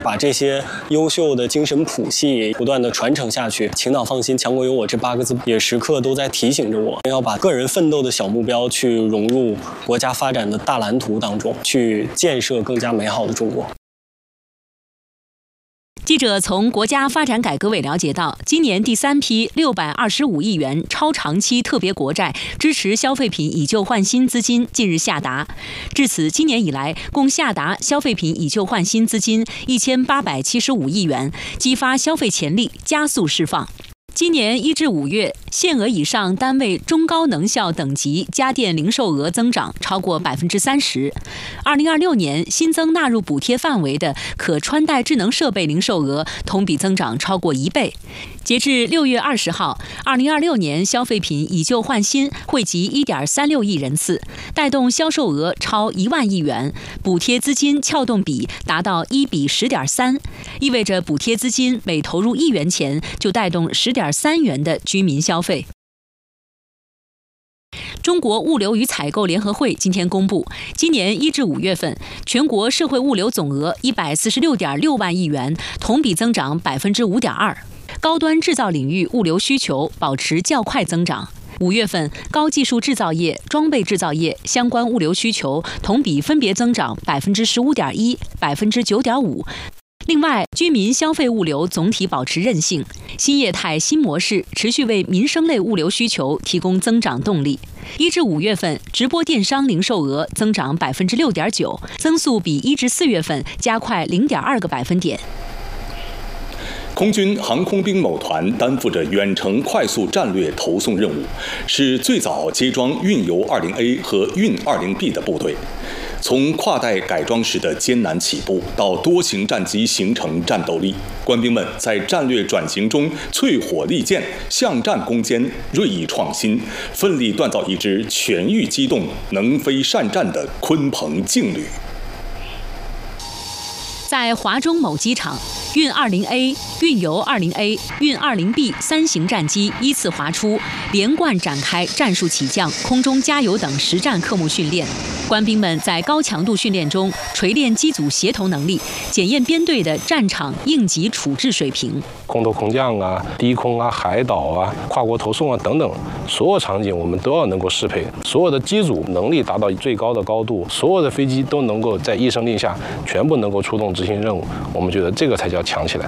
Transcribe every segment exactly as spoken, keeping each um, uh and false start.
把这些优秀的精神谱系不断的传承下去。请党放心，强国有我这八个字也时刻都在提醒着我，要把个人奋斗的小目标去融入国家发展的大蓝图当中，去建设更加美好的中国。 记者从国家发展改革委了解到，今年第三批六百二十五亿元超长期特别国债支持消费品以旧换新资金近日下达，至此今年以来共下达消费品以旧换新资金一千八百七十五亿元，激发消费潜力，加速释放。今年一至五月，限额以上单位中高能效等级家电零售额增长超过百分之三十。二零二六年新增纳入补贴范围的可穿戴智能设备零售额同比增长超过一倍。截至六月二十号，二零二六年消费品以旧换新惠及一点三六亿人次，带动销售额超一万亿元，补贴资金撬动比达到一比十点三，意味着补贴资金每投入一元钱就带动十点三元的居民消费。中国物流与采购联合会今天公布，今年一至五月份，全国社会物流总额一百四十六点六万亿元，同比增长百分之五点二。高端制造领域物流需求保持较快增长。五月份，高技术制造业、装备制造业相关物流需求同比分别增长百分之十五点一、百分之九点五。另外，居民消费物流总体保持韧性，新业态新模式持续为民生类物流需求提供增长动力。一至五月份，直播电商零售额增长百分之六点九，增速比一至四月份加快零点二个百分点。 空军航空兵某团担负着远程快速战略投送任务，是最早接装运油 二零 A 和运 二零 B 的部队。从跨代改装时的艰难起步，到多型战机形成战斗力，官兵们在战略转型中淬火利剑，向战攻坚，锐意创新，奋力锻造一支全域机动、能飞善战的鲲鹏劲旅。 在华中某机场，运 二零 A、运油 二零 A、运 二零 B 三型战机依次划出，连贯展开战术起降、空中加油等实战科目训练。官兵们在高强度训练中锤炼机组协同能力，检验编队的战场应急处置水平。 空投空降啊、低空啊、海岛啊、跨国投送啊等等，所有场景我们都要能够适配。所有的机组能力达到最高的高度，所有的飞机都能够在一声令下全部能够出动执行任务。我们觉得这个才叫强起来。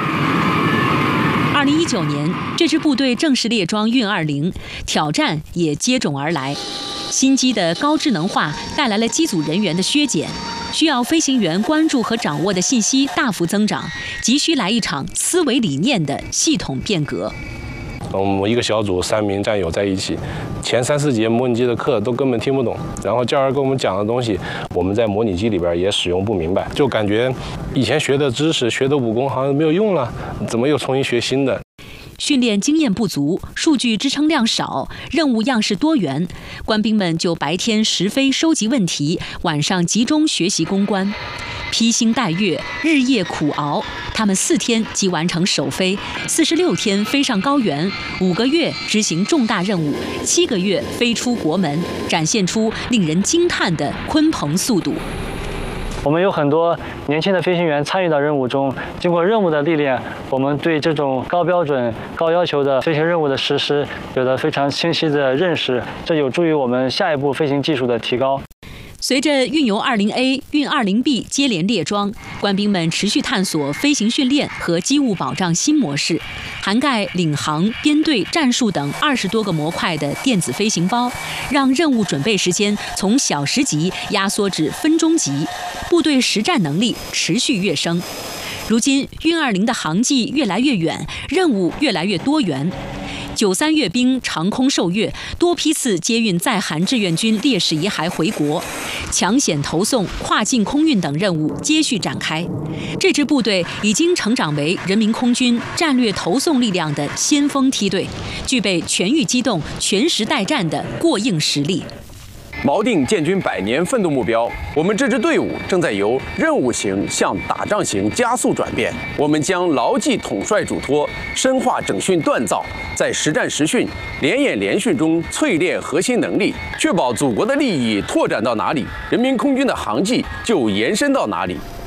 二零一九年，这支部队正式列装运二零，挑战也接踵而来。新机的高智能化带来了机组人员的削减，需要飞行员关注和掌握的信息大幅增长，急需来一场思维理念的系统变革。 我们一个小组三名战友在一起，前三四节模拟机的课都根本听不懂，然后教授跟我们讲的东西，我们在模拟机里边也使用不明白，就感觉以前学的知识、学的武功好像没有用了，怎么又重新学新的？ 训练经验不足，数据支撑量少，任务样式多元，官兵们就白天实飞收集问题，晚上集中学习攻关，披星戴月，日夜苦熬。他们四天即完成首飞，四十六天飞上高原，五个月执行重大任务，七个月飞出国门，展现出令人惊叹的鲲鹏速度。 我们有很多年轻的飞行员参与到任务中，经过任务的历练，我们对这种高标准、高要求的飞行任务的实施有了非常清晰的认识，这有助于我们下一步飞行技术的提高。 随着运油 二零 A、运 二零 B 接连列装，官兵们持续探索飞行训练和机务保障新模式，涵盖领航、编队、战术等二十多个模块的电子飞行包，让任务准备时间从小时级压缩至分钟级，部队实战能力持续跃升。如今，运二零的航迹越来越远，任务越来越多元。九三阅兵长空受阅，多批次接运在韩志愿军烈士遗骸回国，抢险投送、跨境空运等任务接续展开。这支部队已经成长为人民空军战略投送力量的先锋梯队，具备全域机动、全时待战的过硬实力。 锚定建军百年奋斗目标，我们这支队伍正在由任务型向打仗型加速转变。我们将牢记统帅嘱托，深化整训锻造，在实战实训、联演联训中淬炼核心能力，确保祖国的利益拓展到哪里，人民空军的航迹就延伸到哪里。